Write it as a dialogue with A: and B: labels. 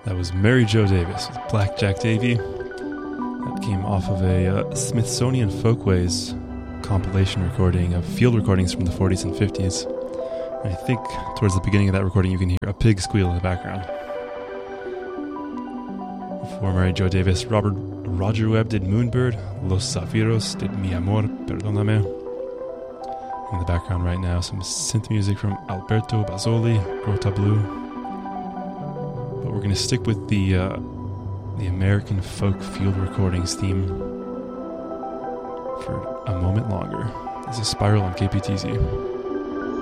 A: That was Mary Jo Davis with Black Jack Davy. That came off of a Smithsonian Folkways compilation recording of field recordings from the 40s and 50s. And I think towards the beginning of that recording you can hear a pig squeal in the background. Before Mary Jo Davis, Roger Webb did Moonbird, Los Zafiros did Mi Amor, Perdóname. In the background right now, some synth music from Alberto Bazzoli, Grota Blue. But we're going to stick with the American folk field recordings theme for a moment longer. This is Spiral on KPTZ.